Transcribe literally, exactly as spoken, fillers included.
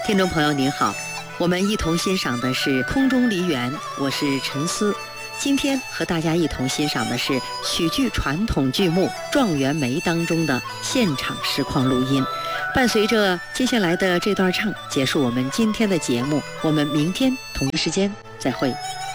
听众朋友您好，我们一同欣赏的是《空中梨园》，我是陈思。今天和大家一同欣赏的是曲剧传统剧目《状元梅》当中的现场实况录音。伴随着接下来的这段唱，结束我们今天的节目。我们明天同一时间再会。